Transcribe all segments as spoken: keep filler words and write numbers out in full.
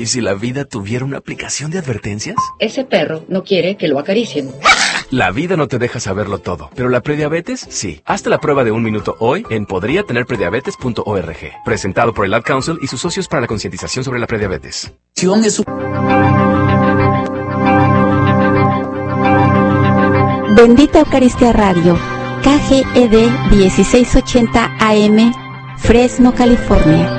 ¿Y si la vida tuviera una aplicación de advertencias? Ese perro no quiere que lo acaricien. La vida no te deja saberlo todo, pero la prediabetes sí. Hazte la prueba de un minuto hoy en podría tener prediabetes punto org. Presentado por el Ad Council y sus socios para la concientización sobre la prediabetes. Bendita Eucaristía Radio, K G E D dieciséis ochenta A M, Fresno, California.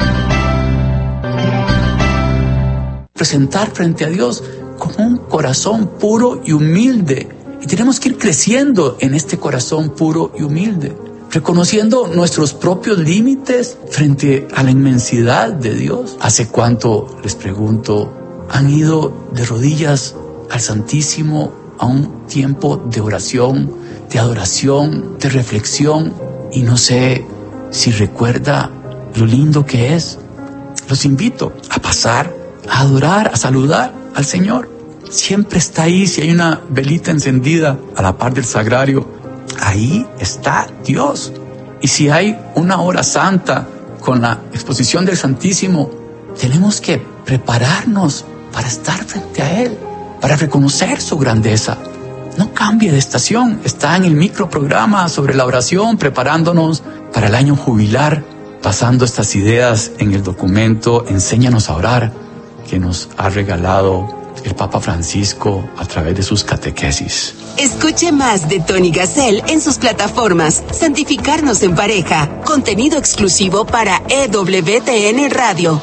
Presentar frente a Dios con un corazón puro y humilde. Y tenemos que ir creciendo en este corazón puro y humilde, reconociendo nuestros propios límites frente a la inmensidad de Dios. ¿Hace cuánto, les pregunto, han ido de rodillas al Santísimo a un tiempo de oración, de adoración, de reflexión? Y no sé si recuerda lo lindo que es. Los invito a pasar, a adorar, a saludar al Señor. Siempre está ahí. Si hay una velita encendida a la par del sagrario, ahí está Dios. Y si hay una hora santa con la exposición del Santísimo, tenemos que prepararnos para estar frente a Él, para reconocer su grandeza. No cambie de estación. Está en el microprograma sobre la oración, preparándonos para el año jubilar, pasando estas ideas en el documento Enséñanos a orar, que nos ha regalado el Papa Francisco a través de sus catequesis. Escuche más de Tony Gassel en sus plataformas Santificarnos en Pareja, contenido exclusivo para E W T N Radio.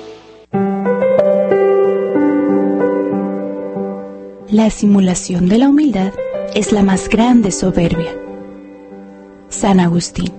La simulación de la humildad es la más grande soberbia. San Agustín.